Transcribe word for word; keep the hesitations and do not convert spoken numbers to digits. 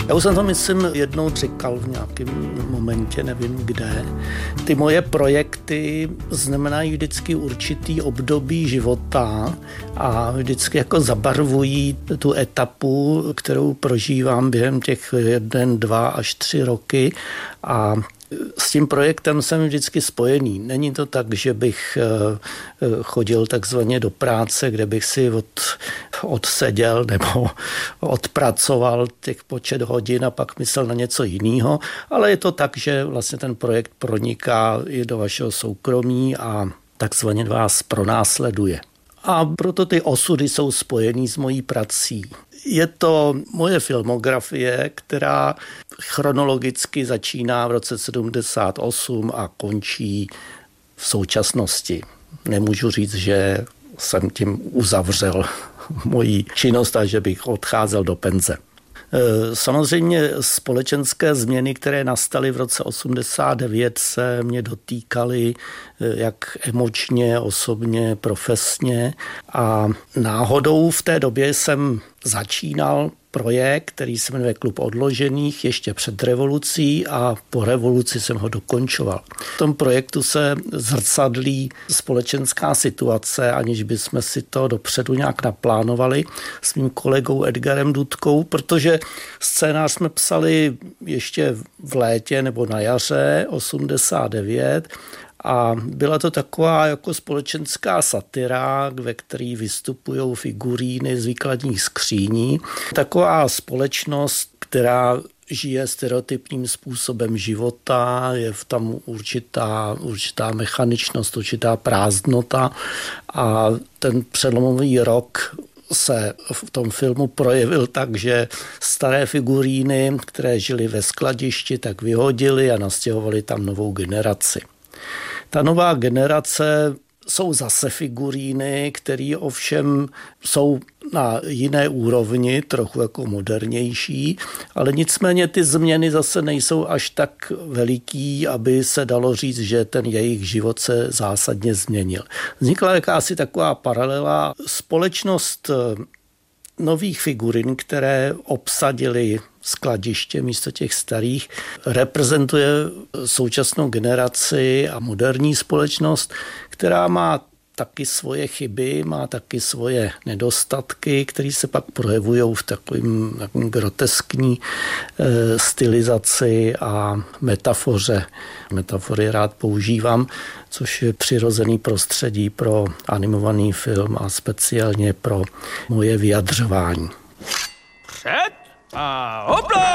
Já už jsem to, myslím, jednou říkal v nějakém momentě, nevím kde. Ty moje projekty znamenají vždycky určitý období života a vždycky jako zabarvují tu etapu, kterou prožívám během těch jeden, dva až tři roky a s tím projektem jsem vždycky spojený. Není to tak, že bych chodil takzvaně do práce, kde bych si od, odseděl nebo odpracoval těch počet hodin a pak myslel na něco jiného, ale je to tak, že vlastně ten projekt proniká i do vašeho soukromí a takzvaně vás pronásleduje. A proto ty osudy jsou spojený s mojí prací. Je to moje filmografie, která chronologicky začíná v roce sedmdesát osm a končí v současnosti. Nemůžu říct, že jsem tím uzavřel moji činnost a že bych odcházel do penze. Samozřejmě společenské změny, které nastaly v roce osmdesát devět, se mě dotýkaly jak emočně, osobně, profesně a náhodou v té době jsem začínal projekt, který se jmenuje Klub odložených ještě před revolucí a po revoluci jsem ho dokončoval. V tom projektu se zrcadlí společenská situace, aniž bychom si to dopředu nějak naplánovali s mým kolegou Edgarem Dudkou, protože scénář jsme psali ještě v létě nebo na jaře osmdesát devět a byla to taková jako společenská satira, ve které vystupují figuríny z výkladních skříní. Taková společnost, která žije stereotypním způsobem života, je v tam určitá, určitá mechaničnost, určitá prázdnota a ten přelomový rok se v tom filmu projevil tak, že staré figuríny, které žily ve skladišti, tak vyhodili a nastěhovali tam novou generaci. Ta nová generace jsou zase figuríny, které ovšem jsou na jiné úrovni, trochu jako modernější, ale nicméně ty změny zase nejsou až tak veliký, aby se dalo říct, že ten jejich život se zásadně změnil. Vznikla jakási taková paralela. Společnost nových figurin, které obsadili skladiště místo těch starých, reprezentuje současnou generaci a moderní společnost, která má taky svoje chyby, má taky svoje nedostatky, které se pak projevují v takovým, takovým groteskní e, stylizaci a metafoře. Metafory rád používám, což je přirozený prostředí pro animovaný film a speciálně pro moje vyjadřování. Před a hopla!